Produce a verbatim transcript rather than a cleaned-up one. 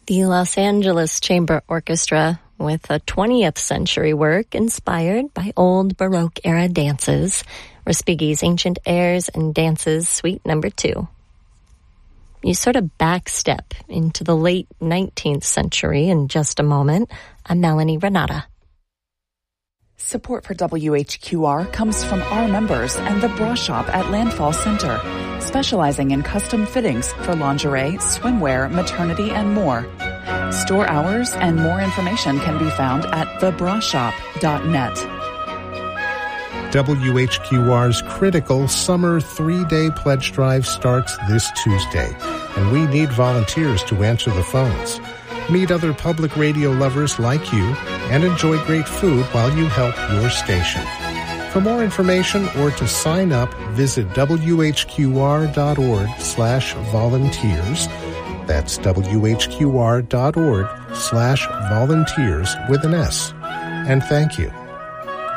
The Los Angeles Chamber Orchestra with a twentieth century work inspired by old Baroque-era dances, Respighi's Ancient Airs and Dances, Suite Number Two. You sort of backstep into the late nineteenth century in just a moment. I'm Melanie Renata. Support for W H Q R comes from our members and the Bra Shop at Landfall Center, specializing in custom fittings for lingerie, swimwear, maternity, and more. Store hours and more information can be found at the bra shop dot net. W H Q R's critical summer three-day pledge drive starts this Tuesday, and we need volunteers to answer the phones. Meet other public radio lovers like you and enjoy great food while you help your station. For more information or to sign up, visit W H Q R dot org slash volunteers. That's W H Q R dot org slash volunteers with an S. And thank you.